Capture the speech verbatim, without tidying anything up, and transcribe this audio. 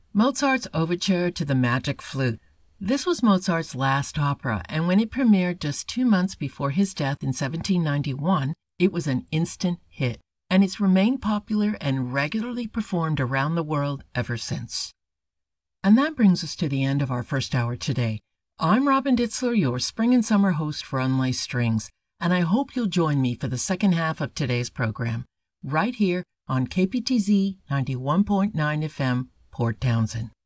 Mozart's Overture to the Magic Flute. This was Mozart's last opera, and when it premiered just two months before his death in seventeen ninety-one, it was an instant hit, and it's remained popular and regularly performed around the world ever since. And that brings us to the end of our first hour today. I'm Robin Ditzler, your spring and summer host for Unlaced Strings, and I hope you'll join me for the second half of today's program, right here on K P T Z ninety-one point nine F M, Port Townsend.